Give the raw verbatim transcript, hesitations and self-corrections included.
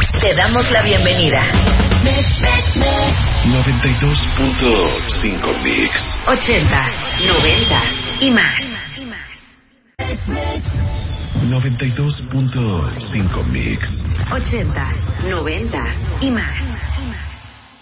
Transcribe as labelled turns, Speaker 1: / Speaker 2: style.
Speaker 1: Te damos la bienvenida.
Speaker 2: noventa y dos punto cinco Mix.
Speaker 1: Ochentas, noventas y más.
Speaker 2: noventa y dos punto cinco Mix.
Speaker 1: Ochentas, noventas y más.